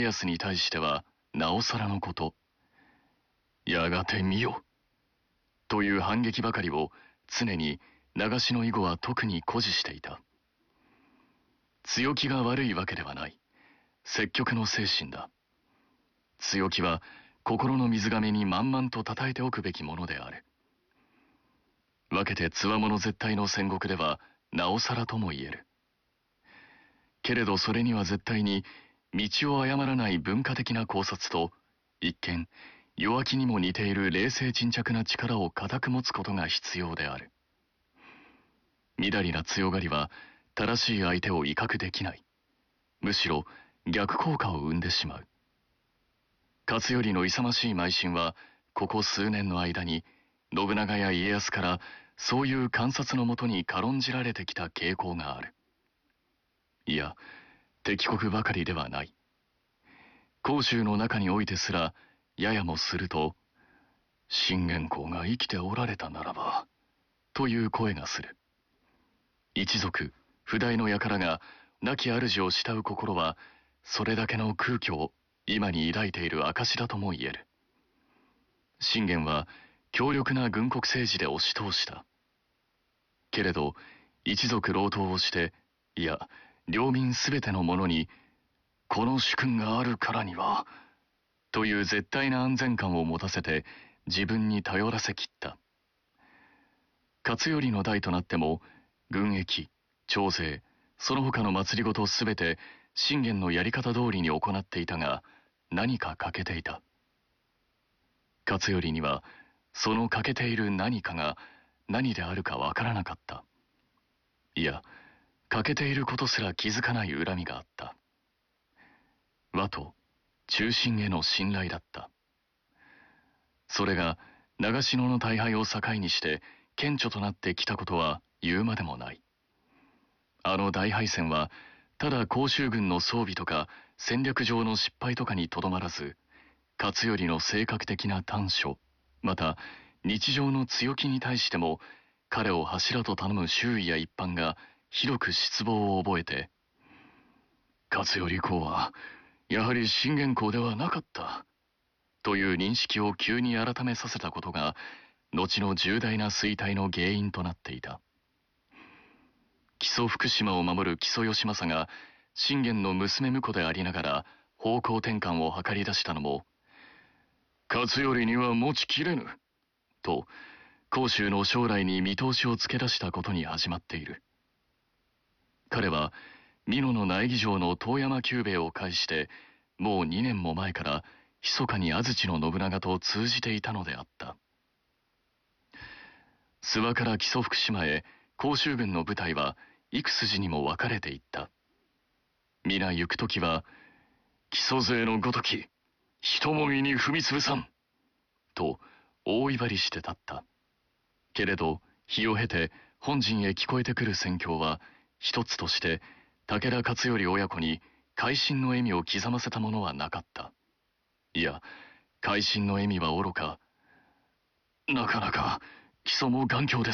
康に対してはなおさらのこと。やがて見よという反撃ばかりを常に長篠以後は特に誇示していた。強気が悪いわけではない。積極の精神だ。強気は心の水がめに満々と称えておくべきものである。分けて強者絶対の戦国ではなおさらとも言える。けれどそれには絶対に道を誤らない文化的な考察と、一見弱気にも似ている冷静沈着な力を固く持つことが必要である。みだりな強がりは正しい相手を威嚇できない。むしろ逆効果を生んでしまう。勝頼の勇ましい邁進はここ数年の間に信長や家康からそういう観察のもとに軽んじられてきた傾向がある。いや、敵国ばかりではない。甲州の中においてすらややもすると、信玄公が生きておられたならばという声がする。一族不代の輩が亡き主を慕う心はそれだけの空虚を今に抱いている証だとも言える。信玄は強力な軍国政治で押し通した。けれど一族郎党をして、いや領民すべての者にこの主君があるからにはという絶対な安全感を持たせて自分に頼らせきった。勝頼の代となっても軍役、徴税、その他の政ごとすべて信玄のやり方通りに行っていたが、何か欠けていた。勝頼にはその欠けている何かが何であるかわからなかった。いや、欠けていることすら気づかない恨みがあった。和と忠臣への信頼だった。それが長篠の大敗を境にして顕著となってきたことは言うまでもない。あの大敗戦はただ甲州軍の装備とか戦略上の失敗とかにとどまらず、勝頼の性格的な短所、また日常の強気に対しても彼を柱と頼む周囲や一般が広く失望を覚えて、勝頼公はやはり信玄公ではなかったという認識を急に改めさせたことが後の重大な衰退の原因となっていた。木曽福島を守る木曽義政が信玄の娘婿でありながら方向転換を図り出したのも、勝頼には持ちきれぬと甲州の将来に見通しをつけ出したことに始まっている。彼は美濃の苗木城の遠山久兵衛を介してもう2年も前から密かに安土の信長と通じていたのであった。諏訪から木曽福島へ甲州軍の部隊は幾筋にも分かれていった。皆行く時は木曽勢のごとき一もみに踏みつぶさんと大威張りして立った。けれど日を経て本陣へ聞こえてくる戦況は一つとして武田勝頼親子に会心の笑みを刻ませたものはなかった。いや、会心の笑みはおろか、なかなか木曽も頑強です。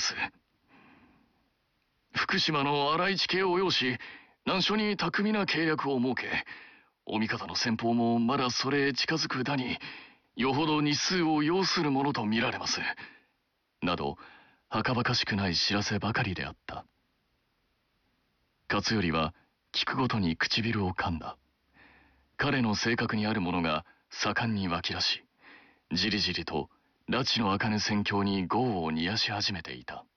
福島の荒市家を要し、難所に巧みな契約を設け、お味方の先方もまだそれへ近づくだに、よほど日数を要するものと見られます。など、はかばかしくない知らせばかりであった。勝頼は聞くごとに唇を噛んだ。彼の性格にあるものが盛んに湧き出し、じりじりと拉致の開かぬ戦況に業を煮やし始めていた。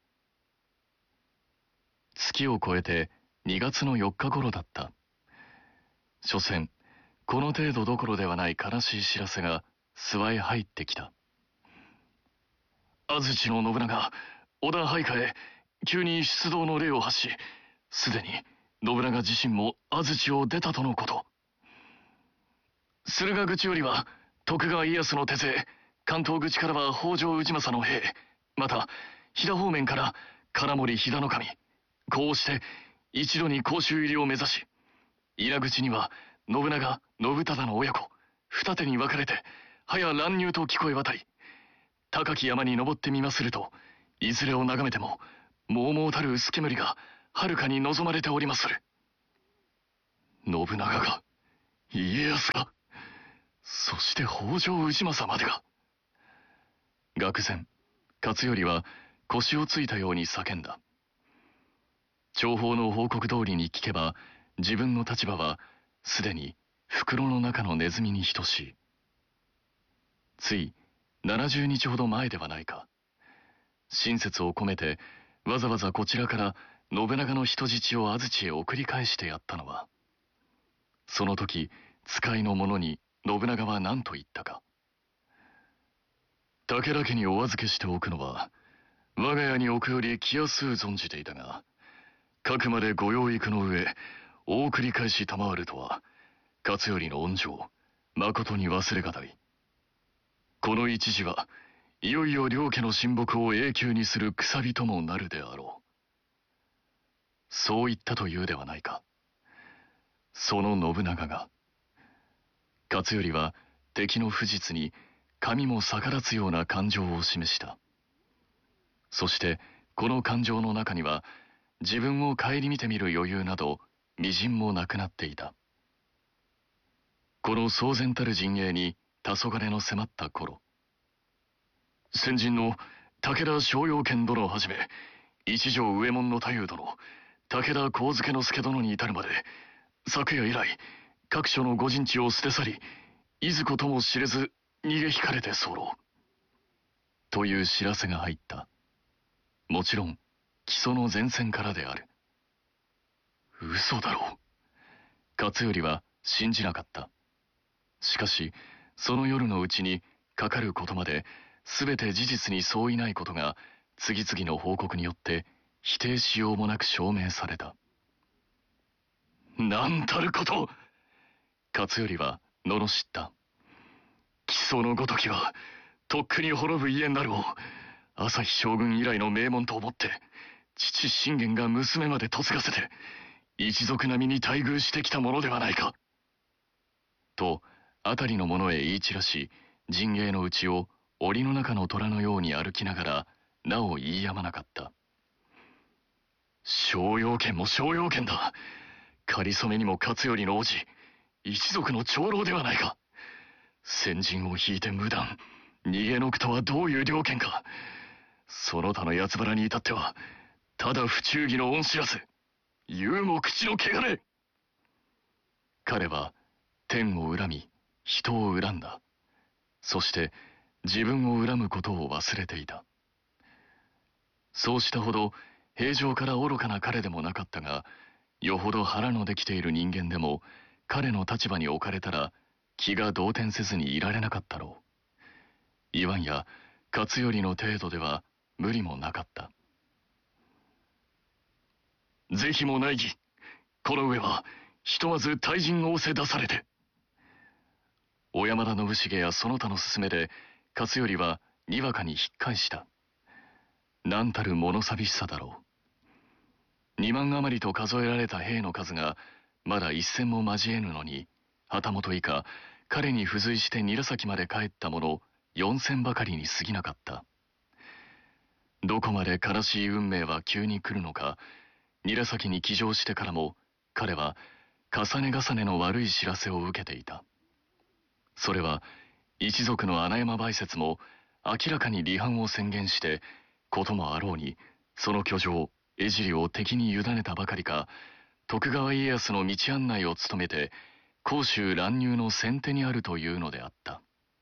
月を越えて2月の4日頃だった。所詮この程度どころではない悲しい知らせが諏訪へ入ってきた。安土の信長、織田配下へ急に出動の令を発し、すでに信長自身も安土を出たとのこと。駿河口よりは徳川家康の手勢、関東口からは北条氏政の兵、また飛騨方面から金森飛騨守、こうして一度に甲州入りを目指し、伊良口には信長、信忠の親子二手に分かれて早乱入と聞こえ渡り、高き山に登ってみますると、いずれを眺めてももうもうたる薄煙がはるかに望まれておりまする。信長が、家康がそして北条氏政までが。愕然、勝頼は腰をついたように叫んだ。諜報の報告通りに聞けば、自分の立場はすでに袋の中のネズミに等しい。つい70日ほど前ではないか。親切を込めてわざわざこちらから信長の人質を安土へ送り返してやったのは、その時使いの者に信長は何と言ったか。武田家にお預けしておくのは我が家に置くより気安う存じていたが、かくまでご養育の上お送り返し賜るとは勝頼の恩情まことに忘れがたい。この一時はいよいよ両家の親睦を永久にするくさびともなるであろう。そう言ったというではないか。その信長が。勝頼は敵の不実に神も逆らつような感情を示した。そしてこの感情の中には自分を顧みてみる余裕などみじんもなくなっていた。この壮然たる陣営に黄昏の迫った頃、先陣の武田逍遙剣殿をはじめ一条右衛門の太夫殿、武田上野介殿に至るまで、昨夜以来各所の御陣地を捨て去り、いずことも知れず逃げ引かれて候という知らせが入った。もちろん木曽の前線からである。嘘だろう。勝頼は信じなかった。しかしその夜のうちにかかることまで全て事実に相違ないことが次々の報告によって否定しようもなく証明された。なんたること。勝頼は罵った。木曽のごときはとっくに滅ぶ家なるを朝日将軍以来の名門と思って、父信玄が娘まで嫁がせて一族並みに待遇してきたものではないか。と辺りの者へ言い散らし、陣営の内を檻の中の虎のように歩きながらなお言いやまなかった。逍遙剣も逍遙剣だ。仮初めにも勝頼の王子、一族の長老ではないか。先陣を引いて無断逃げのくとはどういう了見か。その他の八つ腹に至ってはただ不忠義の恩知らず、言うも口の汚れ。彼は天を恨み人を恨んだ。そして自分を恨むことを忘れていた。そうしたほど平常から愚かな彼でもなかったが、よほど腹のできている人間でも彼の立場に置かれたら気が動転せずにいられなかったろう。言わんや勝頼の程度では無理もなかった。是非もない義、この上はひとまず退陣仰せ出されて。小山田信繁やその他の勧めで勝頼はにわかに引っ返した。何たる物寂しさだろう。2万余りと数えられた兵の数がまだ一戦も交えぬのに、旗本以下彼に付随して韮崎まで帰った者4000ばかりに過ぎなかった。どこまで悲しい運命は急に来るのか。韮崎に騎乗してからも彼は重ね重ねの悪い知らせを受けていた。それは一族の穴山梅雪も明らかに離反を宣言してこともあろうに、その居城江尻を敵に委ねたばかりか、徳川家康の道案内を務めて甲州乱入の先手にあるというのであった。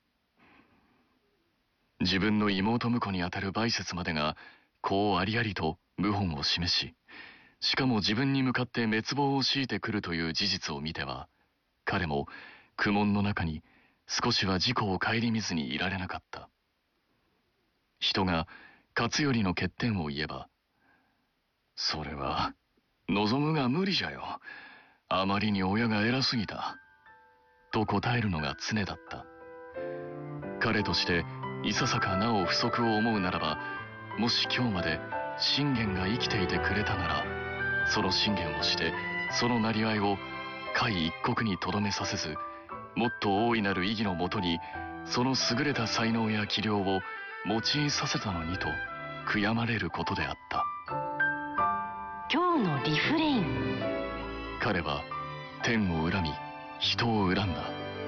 自分の妹婿にあたる梅雪までがこうありありと謀反を示し、しかも自分に向かって滅亡を強いてくるという事実を見ては、彼も苦悶の中に少しは自己を顧みずにいられなかった。人が勝頼の欠点を言えば、それは望むが無理じゃよ。あまりに親が偉すぎた。と答えるのが常だった。彼としていささかなお不足を思うならば、もし今日まで信玄が生きていてくれたなら、その信玄をしてそのなりわいを甲斐一国にとどめさせず、もっと大いなる意義のもとにその優れた才能や器量を用いさせたのにと悔やまれることであった。 今日のリフレイン。 彼は天を恨み人を恨んだ。